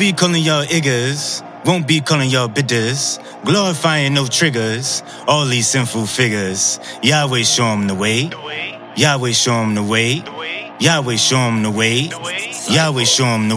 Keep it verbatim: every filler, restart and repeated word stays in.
be calling y'all iggers, won't be calling y'all bidders, glorifying no triggers, all these sinful figures. Yahweh show 'em the way, Yahweh show 'em the way, Yahweh show 'em the way, Yahweh show 'em the way.